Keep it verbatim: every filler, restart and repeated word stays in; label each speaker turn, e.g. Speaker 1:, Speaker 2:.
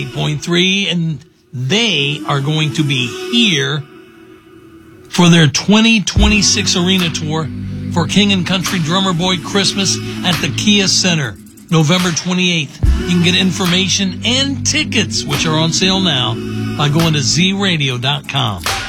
Speaker 1: eight point three, and they are going to be here for their twenty twenty-six arena tour for King and Country Drummer Boy Christmas at the Kia Center, November twenty-eighth. You can get information and tickets, which are on sale now, by going to z radio dot com.